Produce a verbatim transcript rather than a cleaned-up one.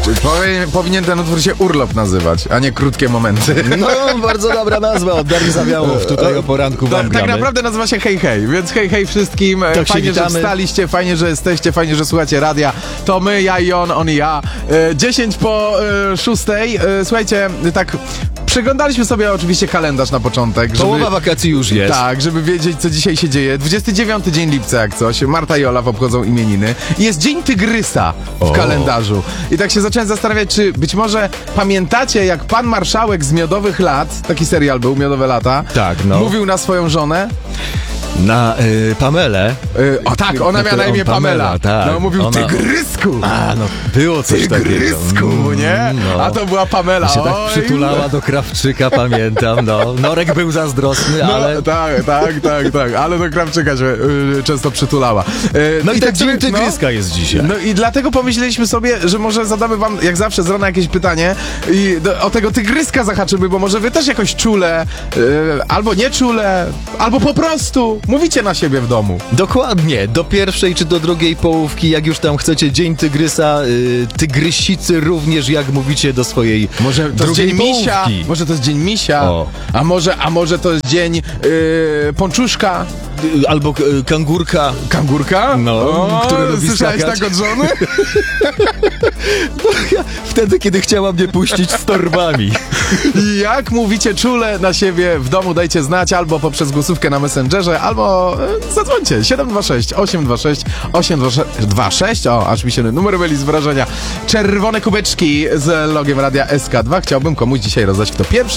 Czy powinien, powinien ten utwór się Urlop nazywać, a nie Krótkie Momenty. No, bardzo dobra nazwa, od Darii Zawiałow tutaj o poranku wam Tak, gramy. tak naprawdę nazywa się Hej Hej, więc hej hej wszystkim. Tak, fajnie, że wstaliście, fajnie, że jesteście, fajnie, że słuchacie radia. To my, ja i on, on i ja. E, dziesięć po e, szóstej. E, słuchajcie, tak przeglądaliśmy sobie oczywiście kalendarz na początek. Żeby, Połowa wakacji już jest. Tak, żeby wiedzieć, co dzisiaj się dzieje. dwudziestego dziewiątego dzień lipca jak coś. Marta i Olaf obchodzą imieniny. I jest Dzień Tygrysa w O. kalendarzu. I tak się zacząłem zastanawiać, czy być może pamiętacie, jak pan marszałek z Miodowych Lat, taki serial był, Miodowe Lata, Tak, no. mówił na swoją żonę. Na y, Pamelę. Y, o tak, ona miała na imię Pamela. Pamela, tak. No mówił Ona- Tygrysku. A, no było coś takiego. Tygrysku, Mm, nie? no. A to była Pamela. Się tak Oj, przytulała do Krawczyka, pamiętam, no. Norek był zazdrosny, No, ale... tak, tak, tak, tak, ale do Krawczyka się y, często przytulała. Y, No i tak Dzień no, Tygryska jest dzisiaj. No i dlatego pomyśleliśmy sobie, że może zadamy wam, jak zawsze z rana jakieś pytanie i do, o tego tygryska zahaczymy, bo może wy też jakoś czule, y, albo nie czule, albo po prostu mówicie na siebie w domu. Dokładnie, do pierwszej czy do drugiej połówki, jak już tam chcecie, Dzień Tygrysa, y, tygrysicy również, jak mówicie do swojej Może to jest drugiej dzień misia, połówki. może to jest dzień misia, O. a może, a może to jest dzień yy, pączuszka, Y, Albo y, kangurka. kangurka, No, o, który lubi słyszałeś skakać. tak od żony? Wtedy, kiedy chciała mnie puścić z torbami. I jak mówicie czule na siebie w domu, dajcie znać albo poprzez głosówkę na Messengerze, albo e, zadzwońcie siedem dwa sześć, osiem dwa sześć, osiem dwa sześć. O, aż mi się numer byli z wrażenia. Czerwone kubeczki z logiem Radia S K dwa chciałbym komuś dzisiaj rozdać, kto pierwszy